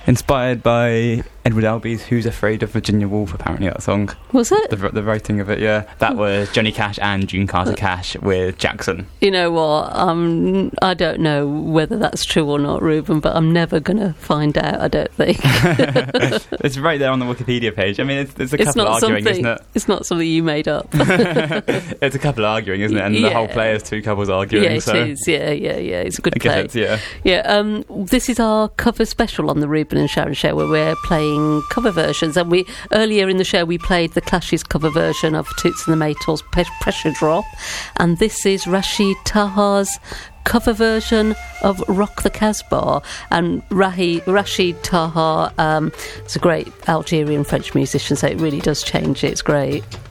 Inspired by Edward Albee's Who's Afraid of Virginia Woolf, apparently, that song. Was it? The writing of it, yeah. That was Johnny Cash and June Carter Cash with Jackson. You know what? I don't know whether that's true or not, Ruben, but I'm never going to find out, I don't think. It's right there on the Wikipedia page. I mean, there's a couple arguing, isn't it? It's not something you made up. It's a couple arguing, isn't it? And the whole play is two couples arguing. Yeah, it is. Yeah. It's a good play. Yeah. This is our cover special on the Ruben and Sharon show, where we're playing cover versions. And earlier in the show we played the Clash's cover version of Toots and the Maytals' Pressure Drop, and this is Rashid Taha's cover version of Rock the Casbah. And Rashid Taha is a great Algerian French musician, so it really does change it. It's great.